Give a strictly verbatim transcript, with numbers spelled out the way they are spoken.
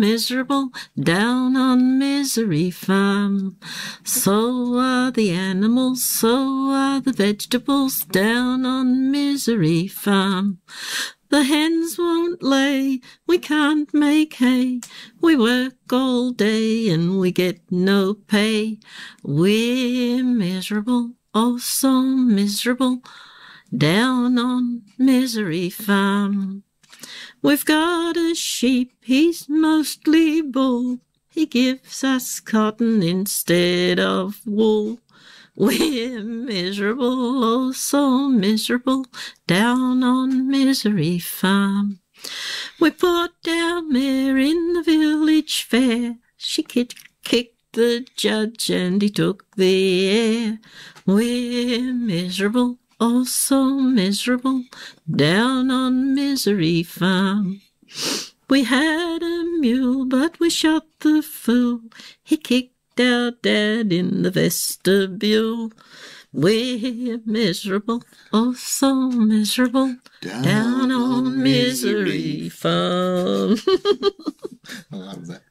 miserable down on Misery Farm. So are the animals, so are the vegetables down on Misery Farm. The hens won't lay, we can't make hay, we work all day and we get no pay. We're miserable, oh so miserable, down on Misery Farm. We've got a sheep, he's mostly bull, he gives us cotton instead of wool. We're miserable, oh so miserable, down on Misery Farm. We put our mare in the village fair, she kicked, kicked the judge and he took the air. We're miserable, oh so miserable, down on Misery Farm. We had a mule, but we shot the fool, he kicked our dad in the vestibule. We're miserable, oh so miserable, down, down on Misery Farm. I love that.